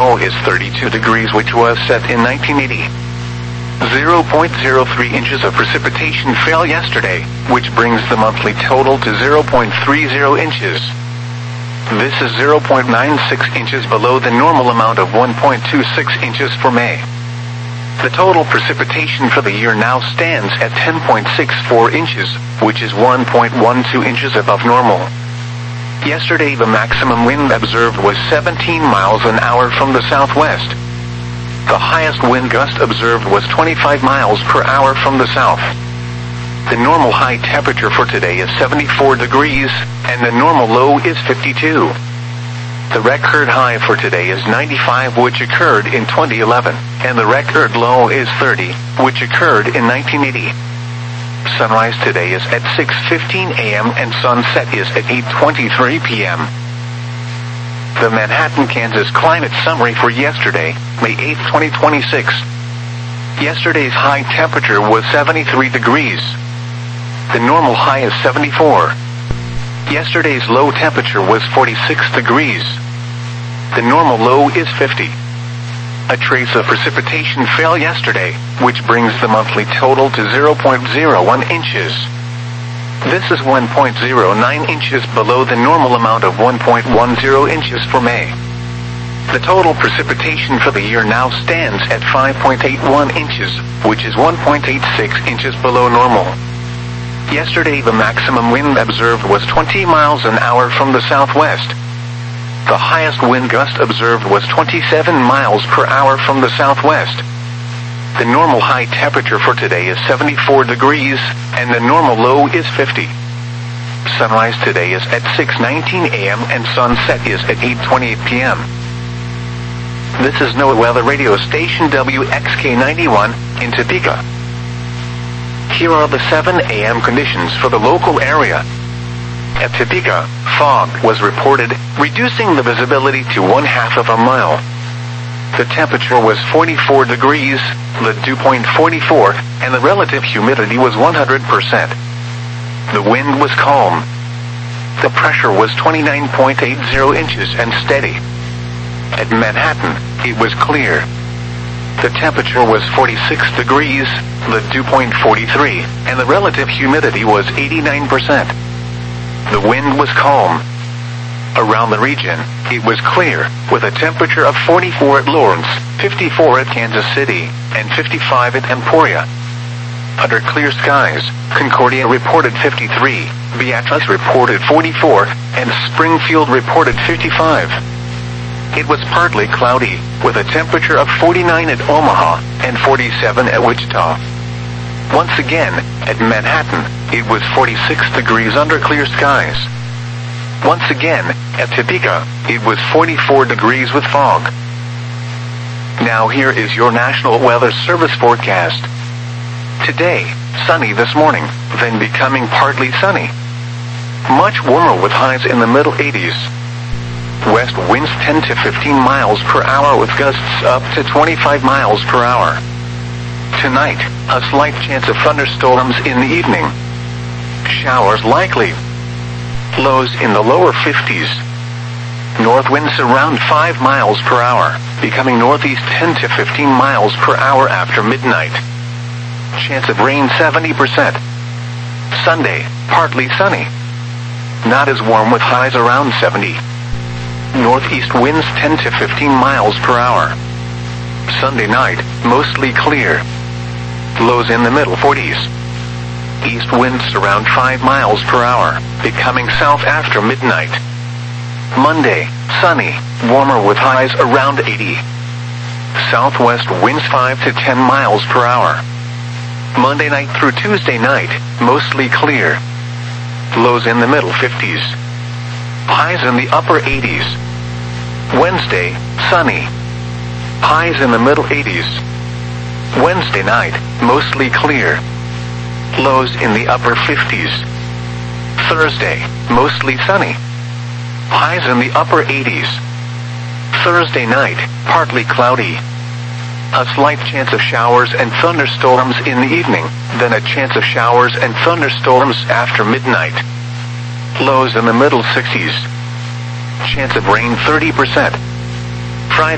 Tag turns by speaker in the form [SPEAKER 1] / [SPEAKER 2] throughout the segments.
[SPEAKER 1] low is 32 degrees, which was set in 1980. 0.03 inches of precipitation fell yesterday, which brings the monthly total to 0.30 inches. This is 0.96 inches below the normal amount of 1.26 inches for May. The total precipitation for the year now stands at 10.64 inches, which is 1.12 inches above normal. Yesterday the maximum wind observed was 17 miles an hour from the southwest. The highest wind gust observed was 25 miles per hour from the south. The normal high temperature for today is 74 degrees, and the normal low is 52. The record high for today is 95, which occurred in 2011, and the record low is 30, which occurred in 1980. Sunrise today is at 6:15 a.m. and sunset is at 8:23 p.m. The Manhattan, Kansas climate summary for yesterday, May 8, 2026. Yesterday's high temperature was 73 degrees. The normal high is 74. Yesterday's low temperature was 46 degrees. The normal low is 50. A trace of precipitation fell yesterday, which brings the monthly total to 0.01 inches. This is 1.09 inches below the normal amount of 1.10 inches for May. The total precipitation for the year now stands at 5.81 inches, which is 1.86 inches below normal. Yesterday the maximum wind observed was 20 miles an hour from the southwest. The highest wind gust observed was 27 miles per hour from the southwest. The normal high temperature for today is 74 degrees, and the normal low is 50. Sunrise today is at 6:19 a.m. and sunset is at 8:28 p.m. This is NOAA Weather Radio Station WXK91 in Topeka. Here are the 7 a.m. conditions for the local area. At Topeka, fog was reported, reducing the visibility to 1/2 of a mile. The temperature was 44 degrees, the dew point 44, and the relative humidity was 100%. The wind was calm. The pressure was 29.80 inches and steady. At Manhattan, it was clear. The temperature was 46 degrees, the dew point 43, and the relative humidity was 89%. The wind was calm. Around the region, it was clear, with a temperature of 44 at Lawrence, 54 at Kansas City, and 55 at Emporia. Under clear skies, Concordia reported 53, Beatrice reported 44, and Springfield reported 55. It was partly cloudy, with a temperature of 49 at Omaha and 47 at Wichita. Once again, at Manhattan, it was 46 degrees under clear skies. Once again, at Topeka, it was 44 degrees with fog. Now here is your National Weather Service forecast. Today, sunny this morning, then becoming partly sunny. Much warmer with highs in the middle 80s. West winds 10 to 15 miles per hour with gusts up to 25 miles per hour. Tonight, a slight chance of thunderstorms in the evening. Showers likely. Lows in the lower 50s. North winds around 5 miles per hour, becoming northeast 10 to 15 miles per hour after midnight. Chance of rain 70%. Sunday, partly sunny. Not as warm with highs around 70. Northeast winds 10 to 15 miles per hour. Sunday night, mostly clear. Lows in the middle 40s. East winds around 5 miles per hour, becoming south after midnight. Monday, sunny, warmer with highs around 80. Southwest winds 5 to 10 miles per hour. Monday night through Tuesday night, mostly clear. Lows in the middle 50s. Highs in the upper 80s. Wednesday, sunny. Highs in the middle 80s. Wednesday night, mostly clear. Lows in the upper 50s. Thursday, mostly sunny. Highs in the upper 80s. Thursday night, partly cloudy. A slight chance of showers and thunderstorms in the evening, then a chance of showers and thunderstorms after midnight. Lows in the middle 60s. Chance of rain 30%. Friday,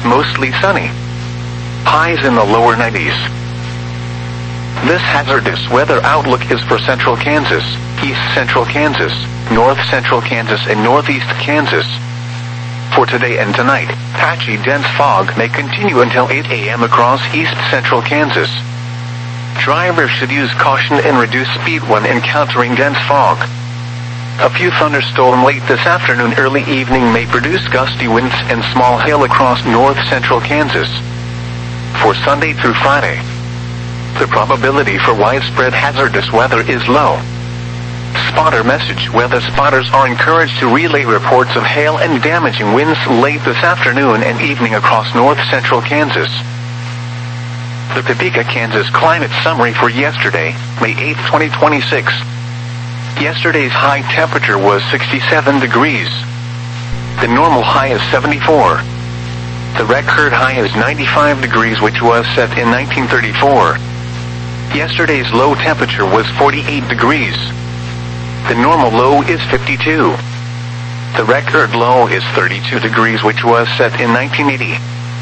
[SPEAKER 1] mostly sunny. Highs in the lower 90s. This hazardous weather outlook is for central Kansas, east central Kansas, north central Kansas and northeast Kansas. For today and tonight, patchy dense fog may continue until 8 a.m. across east central Kansas. Drivers should use caution and reduce speed when encountering dense fog. A few thunderstorms late this afternoon early evening may produce gusty winds and small hail across north central Kansas. For Sunday through Friday, the probability for widespread hazardous weather is low. Spotter message: weather spotters are encouraged to relay reports of hail and damaging winds late this afternoon and evening across north central Kansas. The Topeka, Kansas climate summary for yesterday, May 8, 2026. Yesterday's high temperature was 67 degrees. The normal high is 74. The record high is 95 degrees, which was set in 1934. Yesterday's low temperature was 48 degrees. The normal low is 52. The record low is 32 degrees, which was set in 1980.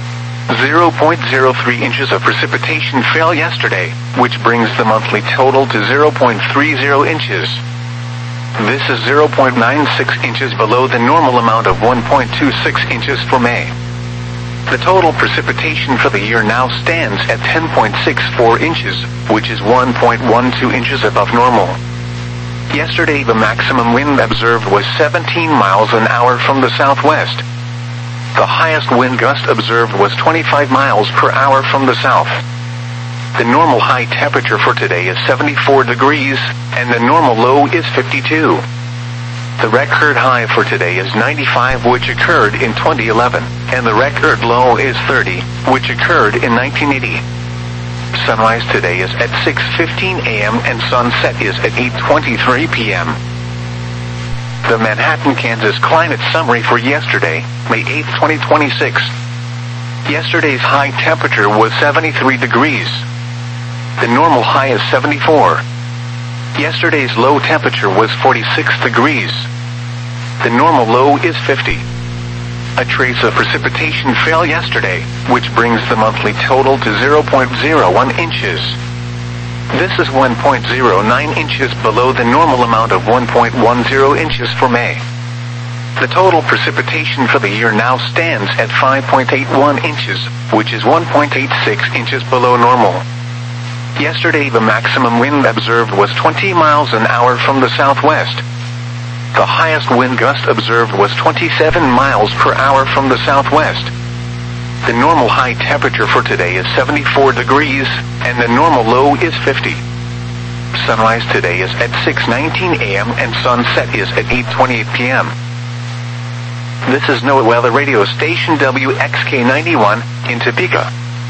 [SPEAKER 1] 0.03 inches of precipitation fell yesterday, which brings the monthly total to 0.30 inches. This is 0.96 inches below the normal amount of 1.26 inches for May. The total precipitation for the year now stands at 10.64 inches, which is 1.12 inches above normal. Yesterday the maximum wind observed was 17 miles an hour from the southwest. The highest wind gust observed was 25 miles per hour from the south. The normal high temperature for today is 74 degrees, and the normal low is 52. The record high for today is 95, which occurred in 2011, and the record low is 30, which occurred in 1980. Sunrise today is at 6:15 a.m. and sunset is at 8:23 p.m. The Manhattan, Kansas climate summary for yesterday, May 8, 2026. Yesterday's high temperature was 73 degrees. The normal high is 74. Yesterday's low temperature was 46 degrees. The normal low is 50. A trace of precipitation fell yesterday, which brings the monthly total to 0.01 inches. This is 1.09 inches below the normal amount of 1.10 inches for May. The total precipitation for the year now stands at 5.81 inches, which is 1.86 inches below normal. Yesterday the maximum wind observed was 20 miles an hour from the southwest. The highest wind gust observed was 27 miles per hour from the southwest. The normal high temperature for today is 74 degrees, and the normal low is 50. Sunrise today is at 6:19 a.m. and sunset is at 8:28 p.m. This is NOAA Weather Radio Station WXK91 in Topeka.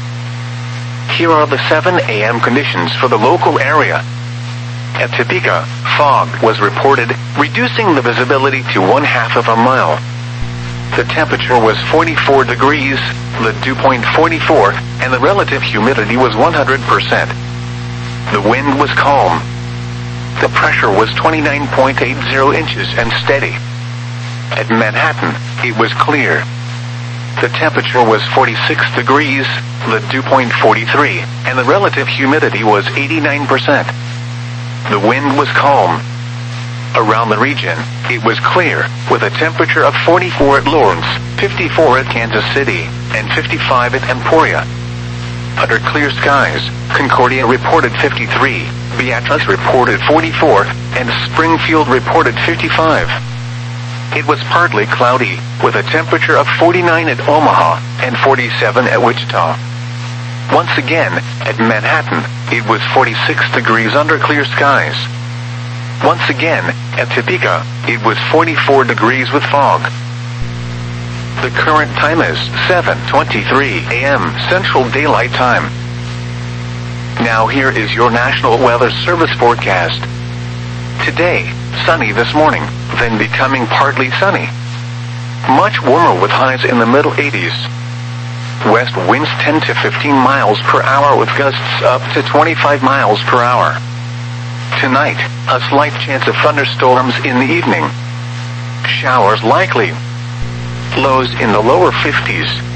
[SPEAKER 1] Here are the 7 a.m. conditions for the local area. At Topeka, fog was reported, reducing the visibility to 1/2 of a mile. The temperature was 44 degrees, the dew point 44, and the relative humidity was 100%. The wind was calm. The pressure was 29.80 inches and steady. At Manhattan, it was clear. The temperature was 46 degrees, the dew point 43, and the relative humidity was 89%. The wind was calm. Around the region, it was clear, with a temperature of 44 at Lawrence, 54 at Kansas City, and 55 at Emporia. Under clear skies, Concordia reported 53, Beatrice reported 44, and Springfield reported 55. It was partly cloudy, with a temperature of 49 at Omaha, and 47 at Wichita. Once again, at Manhattan, it was 46 degrees under clear skies. Once again, at Topeka, it was 44 degrees with fog. The current time is 7:23 a.m. Central Daylight Time. Now here is your National Weather Service forecast. Today, sunny this morning, then becoming partly sunny. Much warmer with highs in the middle 80s. West winds 10 to 15 miles per hour with gusts up to 25 miles per hour. Tonight, a slight chance of thunderstorms in the evening. Showers likely. Lows in the lower 50s.